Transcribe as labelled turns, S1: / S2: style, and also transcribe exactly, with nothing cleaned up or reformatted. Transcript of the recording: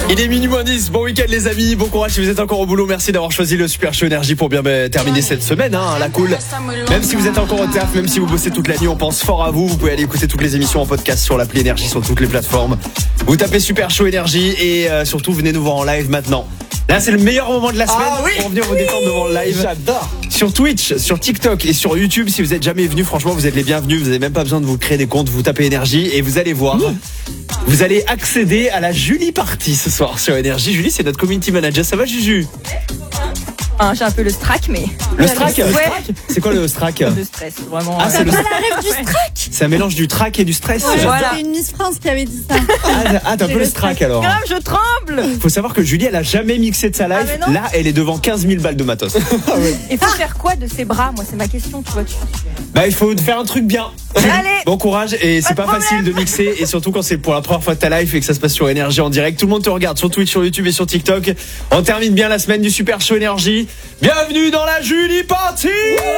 S1: Il est minuit moins dix, bon week-end les amis, bon courage si vous êtes encore au boulot, merci d'avoir choisi le Super Show Énergie pour bien bah, terminer cette semaine, hein, la cool. Même si vous êtes encore au taf, même si vous bossez toute la nuit, on pense fort à vous, vous pouvez aller écouter toutes les émissions en podcast sur l'appli Énergie, sur toutes les plateformes. Vous tapez Super Show Énergie et euh, surtout venez nous voir en live maintenant. Là c'est le meilleur moment de la semaine ah, oui, pour venir vous oui, détendre devant le live. J'adore. Sur Twitch, sur TikTok et sur YouTube, si vous êtes jamais venu, franchement vous êtes les bienvenus, vous n'avez même pas besoin de vous créer des comptes, vous tapez Énergie et vous allez voir. Mmh. Vous allez accéder à la Julie Party ce soir sur Énergie. Julie, c'est notre community manager. Ça va, Juju?
S2: Enfin, j'ai un peu le strack, mais...
S1: Le strack,
S2: ouais.
S1: le strack C'est quoi le strack?
S2: Le stress, vraiment.
S3: Ah, c'est le strack. Du strack.
S1: C'est un mélange du track et du stress.
S3: Ouais, voilà. C'est une Miss France qui avait dit ça.
S1: Ah, ah t'as un peu le strack alors.
S2: Grave, je tremble.
S1: Faut savoir que Julie, elle a jamais mixé de sa live. Ah, là, elle est devant quinze mille balles de matos.
S2: Ah, ouais. Et faut faire quoi de ses bras? Moi, c'est ma question, tu vois. Tu...
S1: Bah, il faut faire un truc bien.
S2: Allez.
S1: Bon courage, et c'est pas, pas facile de mixer, et surtout quand c'est pour la première fois de ta live et que ça se passe sur Énergie en direct. Tout le monde te regarde sur Twitch, sur YouTube et sur TikTok. On termine bien la semaine du Super Show Énergie. Bienvenue dans la Julie Party.